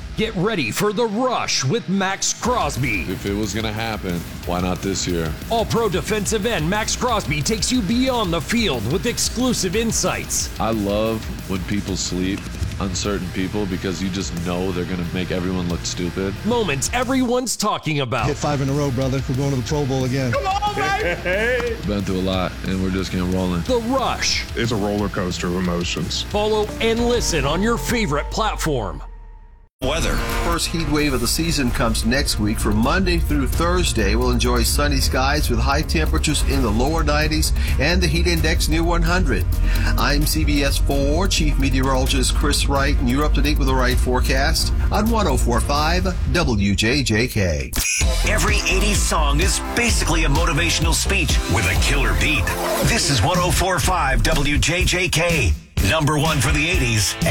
Get ready for The Rush with Max Crosby. If it was going to happen, why not this year? All-Pro defensive end Max Crosby takes you beyond the field with exclusive insights. I love when people sleep on certain people because you just know they're going to make everyone look stupid. Moments everyone's talking about. Hit 5 in a row, brother. We're going to the Pro Bowl again. Come on, baby! Been through a lot, and we're just getting rolling. The Rush. It's a roller coaster of emotions. Follow and listen on your favorite platform. Weather. First heat wave of the season comes next week. From Monday through Thursday, we'll enjoy sunny skies with high temperatures in the lower 90s and the heat index near 100. I'm CBS 4 Chief Meteorologist Chris Wright, and you're up to date with the right forecast on 104.5 WJJK. Every 80s song is basically a motivational speech with a killer beat. This is 104.5 WJJK. Number one for the 80s.